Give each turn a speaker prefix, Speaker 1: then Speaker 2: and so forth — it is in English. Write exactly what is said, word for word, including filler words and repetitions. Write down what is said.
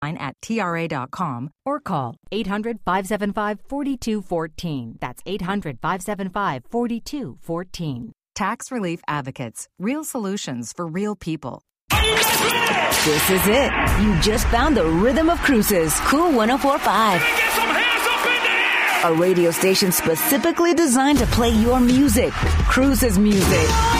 Speaker 1: at T R A dot com or call eight hundred, five seven five, four two one four. That's eight hundred, five seven five, four two one four. Tax Relief Advocates. Real solutions for real people.
Speaker 2: This is it. You just found the rhythm of Cruises. Cool one oh four point five.
Speaker 3: Get some hands up in the air!
Speaker 2: A radio station specifically designed to play your music. Cruises music.